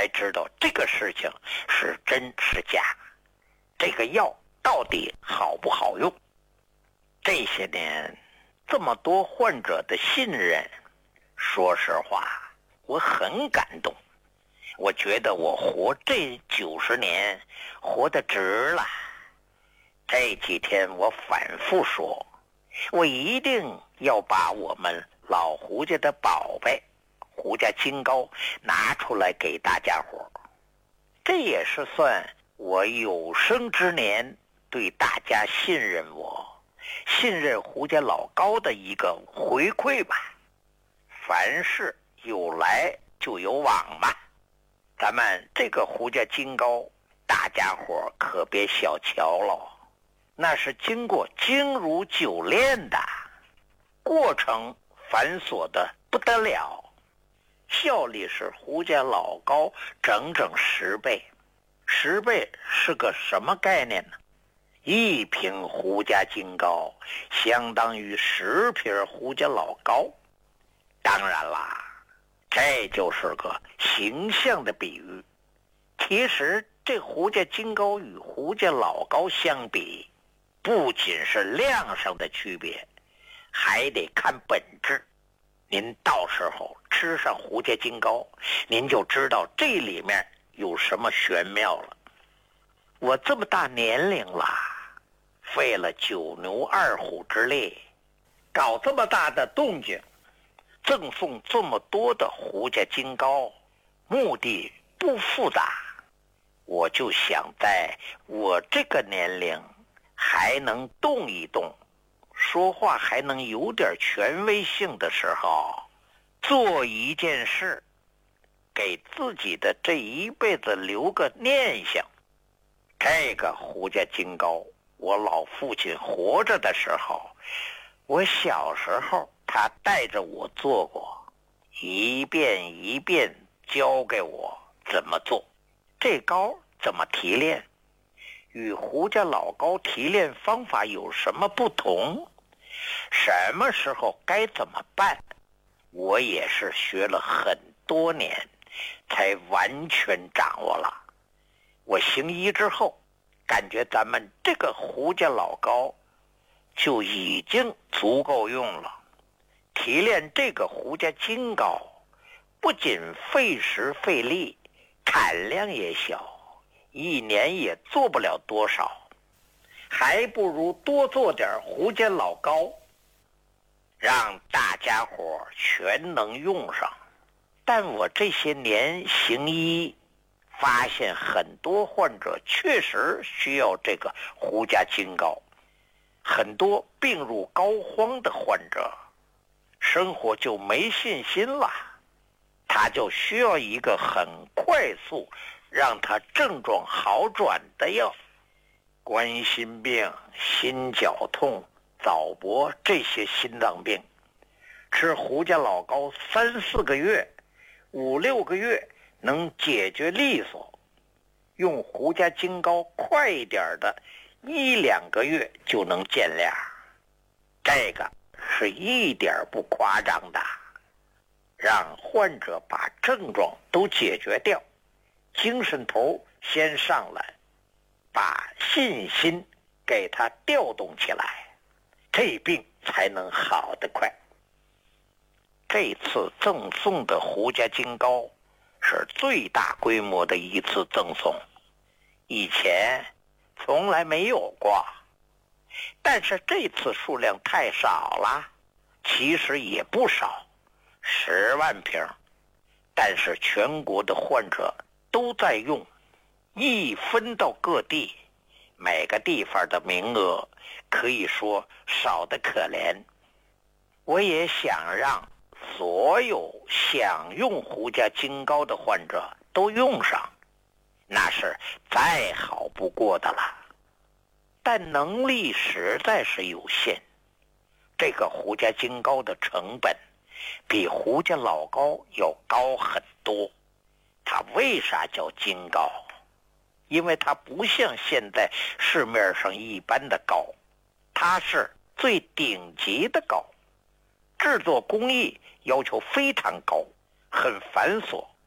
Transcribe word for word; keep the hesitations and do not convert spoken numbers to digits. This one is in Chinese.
才知道这个事情是真是假，这个药到底好不好用。这些年这么多患者的信任，说实话我很感动。我觉得我活这九十年活得值了。这几天我反复说，我一定要把我们老胡家的宝贝胡家金膏拿出来给大家伙，这也是算我有生之年对大家信任我、信任胡家老高的一个回馈吧。凡事有来就有往嘛，咱们这个胡家金膏大家伙可别小瞧了，那是经过精如酒炼的，过程繁琐的不得了，效力是胡家老高整整十倍。十倍是个什么概念呢？一瓶胡家金膏相当于十瓶胡家老高。当然啦，这就是个形象的比喻。其实这胡家金膏与胡家老高相比，不仅是量上的区别，还得看本质。您到时候吃上胡家金膏，您就知道这里面有什么玄妙了。我这么大年龄了，费了九牛二虎之力，搞这么大的动静，赠送这么多的胡家金膏，目的不复杂。我就想在我这个年龄还能动一动，说话还能有点权威性的时候，做一件事，给自己的这一辈子留个念想。这个胡家金膏，我老父亲活着的时候，我小时候他带着我做过，一遍一遍教给我怎么做。这膏怎么提炼，与胡家老高提炼方法有什么不同，什么时候该怎么办，我也是学了很多年才完全掌握了。我行医之后，感觉咱们这个胡家老高就已经足够用了。提炼这个胡家金膏不仅费时费力，产量也小，一年也做不了多少，还不如多做点胡家老膏，让大家伙全能用上。但我这些年行医，发现很多患者确实需要这个胡家金膏。很多病入膏肓的患者，生活就没信心了，他就需要一个很快速让他症状好转的药。冠心病、心绞痛、早搏这些心脏病，吃胡家老膏三四个月、五六个月能解决利索，用胡家金膏快一点的，一两个月就能见亮。这个是一点不夸张的，让患者把症状都解决掉，精神头先上来，把信心给他调动起来，这病才能好得快。这次赠送的胡家金膏是最大规模的一次赠送，以前从来没有过，但是这次数量太少了，其实也不少，十万瓶，但是全国的患者都在用，一分到各地，每个地方的名额可以说少得可怜。我也想让所有想用胡家金膏的患者都用上，那是再好不过的了。但能力实在是有限，这个胡家金膏的成本比胡家老膏要高很多。它为啥叫金膏？因为它不像现在市面上一般的膏，它是最顶级的膏，制作工艺要求非常高，很繁琐，